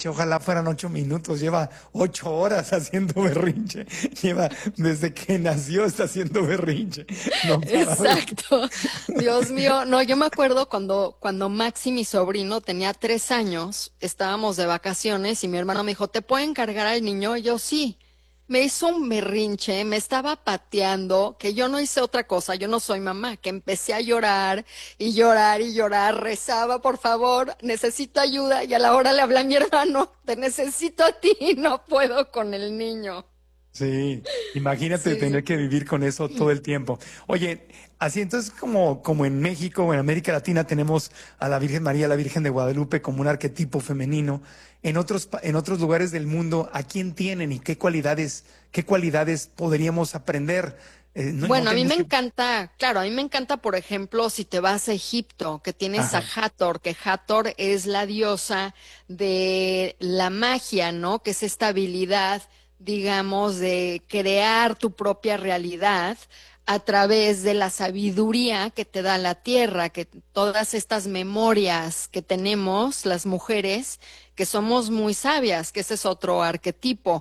berrinche, ojalá fueran 8 minutos, lleva 8 horas haciendo berrinche, lleva desde que nació está haciendo berrinche, no para de... Exacto. Dios mío, no, yo me acuerdo cuando Maxi, mi sobrino, tenía 3 años, estábamos de vacaciones y mi hermano me dijo, ¿te puedo encargar al niño? Y yo sí. Me hizo un berrinche, me estaba pateando, que yo no hice otra cosa, yo no soy mamá, que empecé a llorar y llorar y llorar, rezaba, por favor, necesito ayuda y a la hora le hablé a mi hermano, te necesito a ti, no puedo con el niño. Sí, imagínate Sí. tener que vivir con eso todo el tiempo. Oye, así entonces como en México o en América Latina tenemos a la Virgen María, la Virgen de Guadalupe como un arquetipo femenino, en otros lugares del mundo, ¿a quién tienen y qué cualidades podríamos aprender? No Bueno, a mí tienes me que... encanta, claro, a mí me encanta, por ejemplo, si te vas a Egipto, que tienes a Ajá, Hathor, que Hathor es la diosa de la magia, ¿no? Que es esta habilidad, digamos, de crear tu propia realidad a través de la sabiduría que te da la tierra, que todas estas memorias que tenemos las mujeres, que somos muy sabias, que ese es otro arquetipo.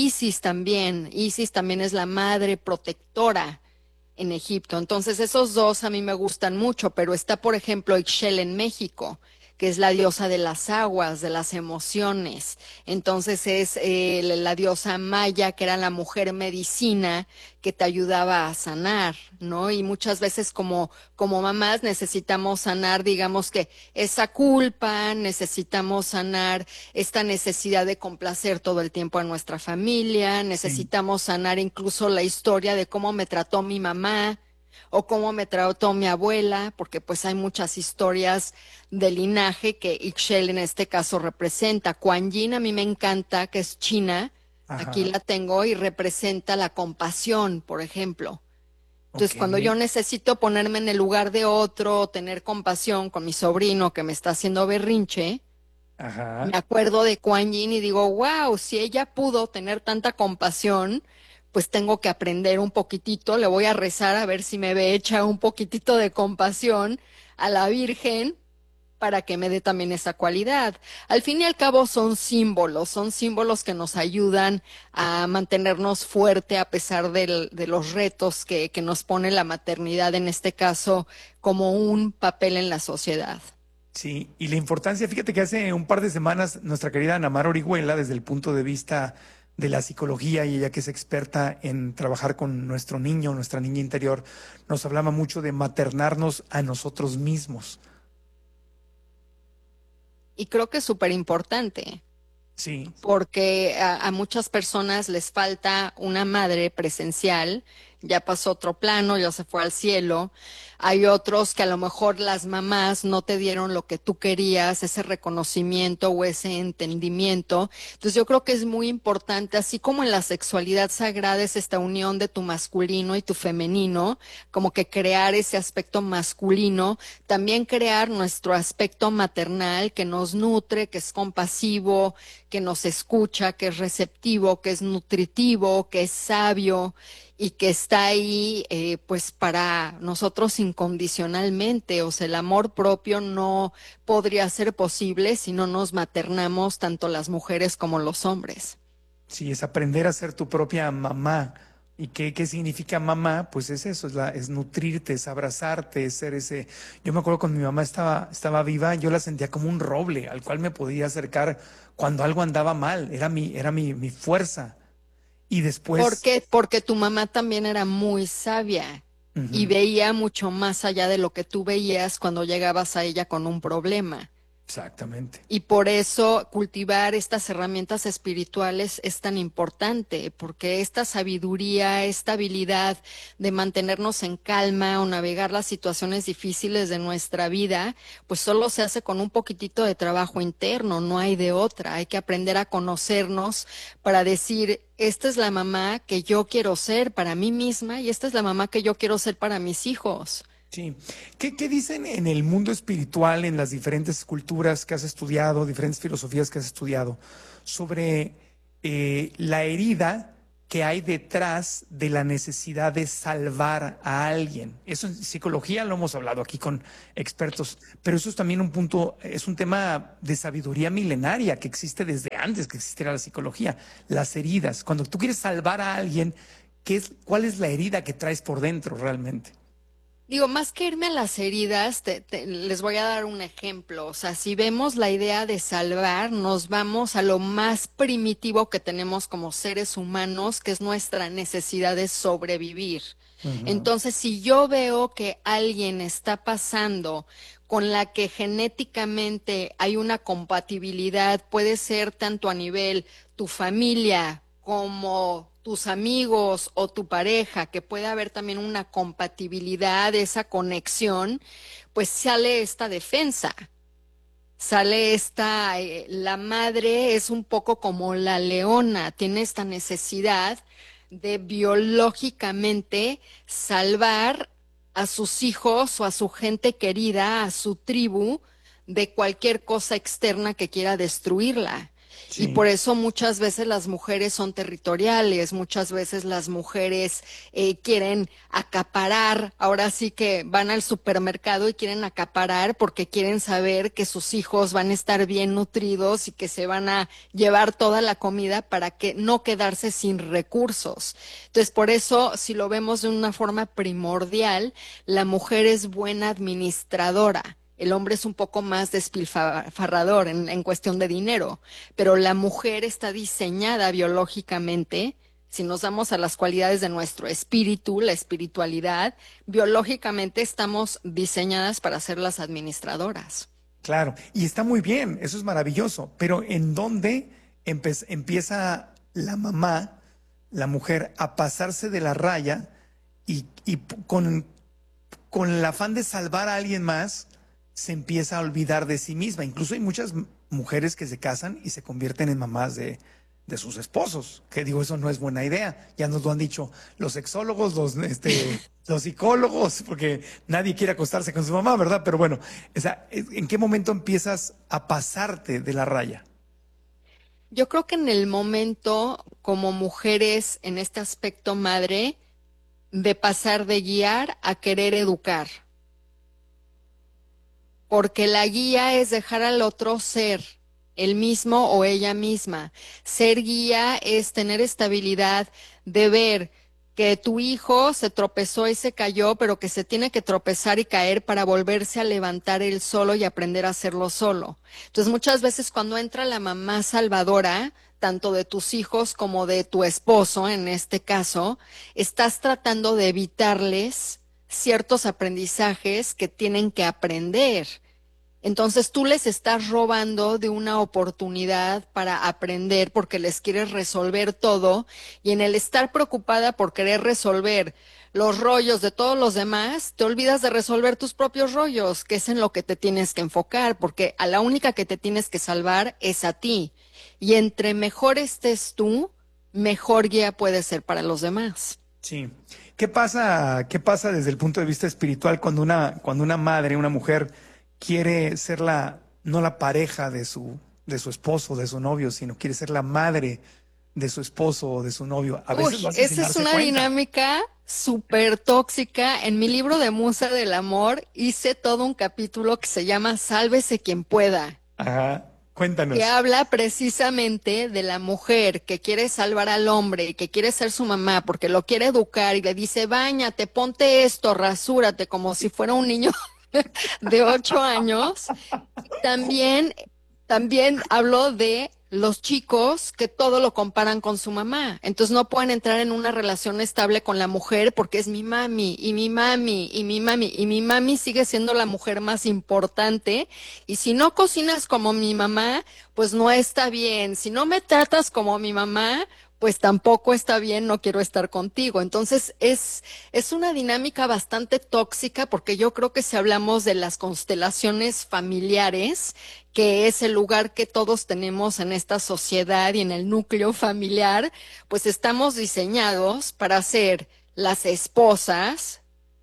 Isis también es la madre protectora en Egipto. Entonces, esos dos a mí me gustan mucho, pero está, por ejemplo, Ixchel en México, que es la diosa de las aguas, de las emociones. Entonces, es la diosa Maya, que era la mujer medicina que te ayudaba a sanar, ¿no? Y muchas veces como mamás necesitamos sanar, digamos que esa culpa, necesitamos sanar esta necesidad de complacer todo el tiempo a nuestra familia, sí. necesitamos sanar incluso la historia de cómo me trató mi mamá o cómo me trató mi abuela, porque pues hay muchas historias de linaje que Ixchel en este caso representa. Kuan Yin a mí me encanta, que es china, aquí Ajá, la tengo y representa la compasión, por ejemplo. ok, Entonces, cuando yo necesito ponerme en el lugar de otro, tener compasión con mi sobrino que me está haciendo berrinche, me ajá. acuerdo de Kuan Yin y digo, wow, si ella pudo tener tanta compasión, pues tengo que aprender un poquitito, le voy a rezar a ver si me ve hecha un poquitito de compasión a la Virgen para que me dé también esa cualidad. Al fin y al cabo son símbolos que nos ayudan a mantenernos fuerte a pesar de los retos que nos pone la maternidad, en este caso, como un papel en la sociedad. Sí, y la importancia, fíjate que hace un par de semanas nuestra querida Ana Mar Orihuela, desde el punto de vista de la psicología y ella que es experta en trabajar con nuestro niño, nuestra niña interior, nos hablaba mucho de maternarnos a nosotros mismos. Y creo que es súper importante, Sí, porque a muchas personas les falta una madre presencial, ya pasó otro plano, ya se fue al cielo. Hay otros que a lo mejor las mamás no te dieron lo que tú querías, ese reconocimiento o ese entendimiento. Entonces yo creo que es muy importante, así como en la sexualidad sagrada es esta unión de tu masculino y tu femenino, como que crear ese aspecto masculino, también crear nuestro aspecto maternal que nos nutre, que es compasivo, que nos escucha, que es receptivo, que es nutritivo, que es sabio y que está ahí pues para nosotros incondicionalmente. O sea, el amor propio no podría ser posible si no nos maternamos tanto las mujeres como los hombres. sí, es aprender a ser tu propia mamá. ¿Y qué significa mamá? Pues es eso, es nutrirte, es abrazarte, es ser ese. Yo me acuerdo cuando mi mamá estaba viva, yo la sentía como un roble al cual me podía acercar cuando algo andaba mal, era mi fuerza. Y ¿Por después, qué? Porque tu mamá también era muy sabia y ujú, veía mucho más allá de lo que tú veías cuando llegabas a ella con un problema. exactamente. Y por eso cultivar estas herramientas espirituales es tan importante, porque esta sabiduría, esta habilidad de mantenernos en calma o navegar las situaciones difíciles de nuestra vida, pues solo se hace con un poquitito de trabajo interno, no hay de otra. Hay que aprender a conocernos para decir, esta es la mamá que yo quiero ser para mí misma y esta es la mamá que yo quiero ser para mis hijos. Sí. ¿Qué dicen en el mundo espiritual, en las diferentes culturas que has estudiado, diferentes filosofías que has estudiado, sobre la herida que hay detrás de la necesidad de salvar a alguien? Eso en psicología lo hemos hablado aquí con expertos, pero eso es también un punto, es un tema de sabiduría milenaria que existe desde antes que existiera la psicología, las heridas. Cuando tú quieres salvar a alguien, ¿cuál es la herida que traes por dentro realmente? Digo, más que irme a las heridas, les voy a dar un ejemplo. O sea, si vemos la idea de salvar, nos vamos a lo más primitivo que tenemos como seres humanos, que es nuestra necesidad de sobrevivir. Ujú. Entonces, si yo veo que alguien está pasando con la que genéticamente hay una compatibilidad, puede ser tanto a nivel tu familia como tus amigos o tu pareja, que puede haber también una compatibilidad, esa conexión, pues sale esta defensa. Sale esta, la madre es un poco como la leona, tiene esta necesidad de biológicamente salvar a sus hijos o a su gente querida, a su tribu, de cualquier cosa externa que quiera destruirla. Y Sí. por eso muchas veces las mujeres son territoriales, muchas veces las mujeres quieren acaparar, ahora sí que van al supermercado y quieren acaparar porque quieren saber que sus hijos van a estar bien nutridos y que se van a llevar toda la comida para que no quedarse sin recursos. Entonces, por eso, si lo vemos de una forma primordial, la mujer es buena administradora. El hombre es un poco más despilfarrador en cuestión de dinero, pero la mujer está diseñada biológicamente. Si nos damos a las cualidades de nuestro espíritu, la espiritualidad, biológicamente estamos diseñadas para ser las administradoras. Claro, y está muy bien, eso es maravilloso, pero ¿en dónde empieza la mamá, la mujer, a pasarse de la raya con el afán de salvar a alguien más, se empieza a olvidar de sí misma? Incluso hay muchas mujeres que se casan y se convierten en mamás de sus esposos, que digo, eso no es buena idea. Ya nos lo han dicho los sexólogos, los psicólogos, porque nadie quiere acostarse con su mamá, ¿verdad? Pero bueno, o sea, ¿en qué momento empiezas a pasarte de la raya? Yo creo que en el momento, como mujeres en este aspecto madre, de pasar de guiar a querer educar, porque la guía es dejar al otro ser, él mismo o ella misma. Ser guía es tener estabilidad de ver que tu hijo se tropezó y se cayó, pero que se tiene que tropezar y caer para volverse a levantar él solo y aprender a hacerlo solo. Entonces, muchas veces cuando entra la mamá salvadora, tanto de tus hijos como de tu esposo, en este caso, estás tratando de evitarles ciertos aprendizajes que tienen que aprender. Entonces tú les estás robando de una oportunidad para aprender porque les quieres resolver todo, y en el estar preocupada por querer resolver los rollos de todos los demás, te olvidas de resolver tus propios rollos, que es en lo que te tienes que enfocar, porque a la única que te tienes que salvar es a ti. Y entre mejor estés tú, mejor guía puedes ser para los demás. Sí. ¿Qué pasa desde el punto de vista espiritual cuando una madre, una mujer quiere ser no la pareja de su esposo, de su novio, sino quiere ser la madre de su esposo o de su novio? A Uy, veces lo hace sin esa es darse una cuenta. dinámica súper tóxica. En mi libro de Musa del Amor hice todo un capítulo que se llama Sálvese quien pueda, Ajá. que Cuéntanos. habla precisamente de la mujer que quiere salvar al hombre y que quiere ser su mamá porque lo quiere educar y le dice, báñate, ponte esto, rasúrate, como si fuera un niño de 8 años. También, también habló de los chicos que todo lo comparan con su mamá. Entonces no pueden entrar en una relación estable con la mujer porque es mi mami y mi mami y mi mami. Y mi mami sigue siendo la mujer más importante. Y si no cocinas como mi mamá, pues no está bien. Si no me tratas como mi mamá, pues tampoco está bien, no quiero estar contigo. Entonces es una dinámica bastante tóxica porque yo creo que si hablamos de las constelaciones familiares, que es el lugar que todos tenemos en esta sociedad y en el núcleo familiar, pues estamos diseñados para ser las esposas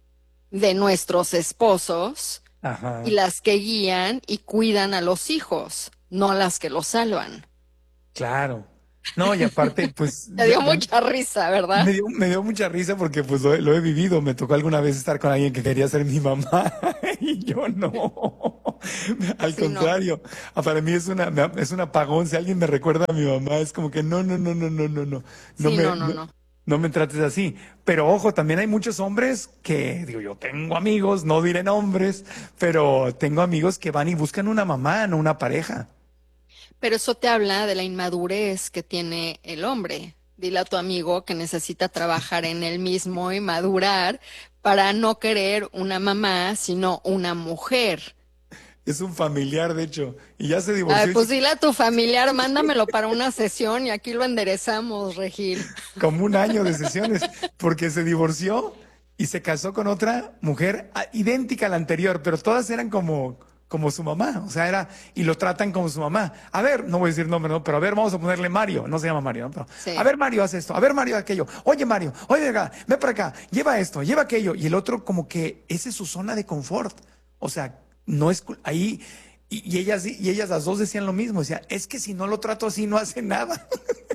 de nuestros esposos y Ajá. las que guían y cuidan a los hijos, no las que los salvan. Claro. No, y aparte, pues, Te dio mucha risa, ¿verdad? me dio mucha risa porque pues lo he vivido. Me tocó alguna vez estar con alguien que quería ser mi mamá y yo no. Al Sí, no. contrario, para mí es un apagón. Si alguien me recuerda a mi mamá, es como que no, no, no, no, no, no, no, no Sí, me, no, no, no, no. no me trates así. Pero ojo, también hay muchos hombres que, digo, yo tengo amigos, no diré nombres, pero tengo amigos que van y buscan una mamá, no una pareja. Pero eso te habla de la inmadurez que tiene el hombre. Dile a tu amigo que necesita trabajar en él mismo y madurar para no querer una mamá, sino una mujer. Es un familiar, de hecho, y ya se Ay, divorció y pues dile a tu familiar, mándamelo para una sesión y aquí lo enderezamos, Regil. como un año de sesiones, porque se divorció y se casó con otra mujer idéntica a la anterior, pero todas eran como su mamá, o sea, y lo tratan como su mamá. A ver, no voy a decir nombre, no, pero a ver, vamos a ponerle Mario, no se llama Mario, ¿no? Pero, a Sí. ver, Mario, haz esto, a ver, Mario, aquello, oye, Mario, oye, acá, ven para acá, lleva esto, lleva aquello, y el otro como que esa es su zona de confort, o sea, no es ahí. Y ellas las dos decían lo mismo, decían, es que si no lo trato así no hace nada.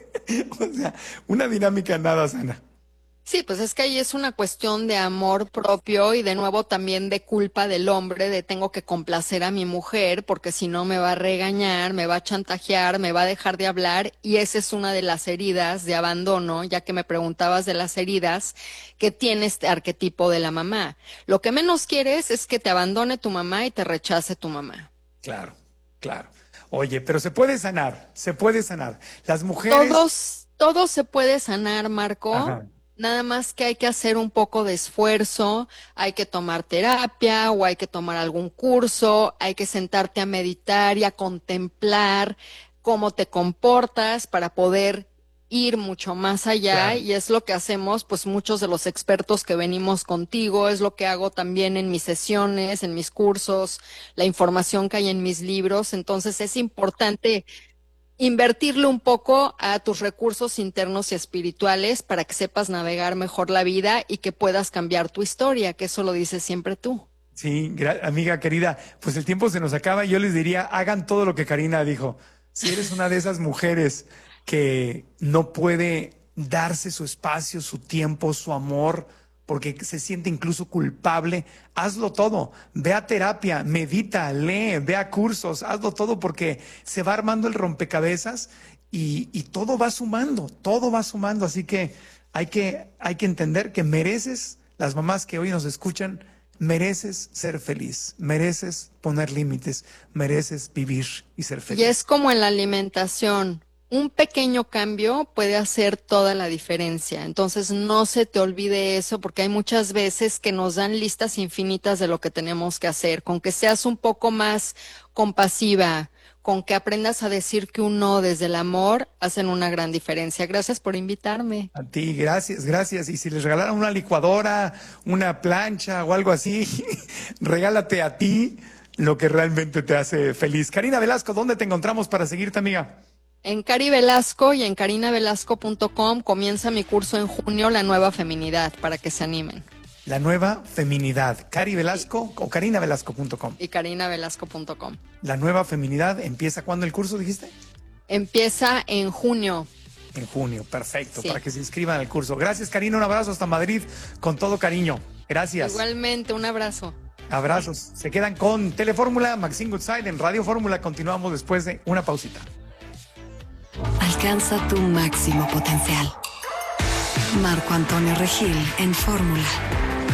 O sea, una dinámica nada sana. Sí, pues es que ahí es una cuestión de amor propio y de nuevo también de culpa del hombre, de tengo que complacer a mi mujer porque si no me va a regañar, me va a chantajear, me va a dejar de hablar y esa es una de las heridas de abandono, ya que me preguntabas de las heridas que tiene este arquetipo de la mamá. Lo que menos quieres es que te abandone tu mamá y te rechace tu mamá. Claro, claro. Oye, pero se puede sanar, se puede sanar. Las mujeres, Todo se puede sanar, Marco. ajá, Nada más que hay que hacer un poco de esfuerzo, hay que tomar terapia o hay que tomar algún curso, hay que sentarte a meditar y a contemplar cómo te comportas para poder ir mucho más allá claro. y es lo que hacemos pues muchos de los expertos que venimos contigo, es lo que hago también en mis sesiones, en mis cursos, la información que hay en mis libros, entonces es importante invertirle un poco a tus recursos internos y espirituales para que sepas navegar mejor la vida y que puedas cambiar tu historia, que eso lo dices siempre tú. Sí, amiga querida, pues el tiempo se nos acaba. Yo les diría, hagan todo lo que Karina dijo. Si eres una de esas mujeres que no puede darse su espacio, su tiempo, su amor, porque se siente incluso culpable, hazlo todo. Ve a terapia, medita, lee, ve a cursos, hazlo todo porque se va armando el rompecabezas y todo va sumando. Así que hay que entender que mereces, las mamás que hoy nos escuchan, mereces ser feliz, mereces poner límites, mereces vivir y ser Y es feliz. como en la alimentación. Un pequeño cambio puede hacer toda la diferencia. Entonces no se te olvide eso porque hay muchas veces que nos dan listas infinitas de lo que tenemos que hacer. Con que seas un poco más compasiva, con que aprendas a decir que un no desde el amor hacen una gran diferencia. Gracias por invitarme. A ti, gracias, gracias. Y si les regalaran una licuadora, una plancha o algo así, regálate a ti lo que realmente te hace feliz. Karina Velasco, ¿dónde te encontramos para seguirte, amiga? En Cari Velasco y en carinavelasco.com comienza mi curso en junio, La Nueva Feminidad, para que se animen. La nueva feminidad. Cari Sí, Velasco o carinavelasco.com. y carinavelasco.com. La nueva feminidad empieza cuando el curso, dijiste? Empieza en junio. En junio, perfecto, para Sí. que se inscriban al curso. Gracias, Karina, un abrazo hasta Madrid con todo cariño. Gracias. Igualmente, un abrazo. Abrazos. Se quedan con Telefórmula, Maxine Goodside en Radio Fórmula. Continuamos después de una pausita. Alcanza tu máximo potencial. Marco Antonio Regil en Fórmula.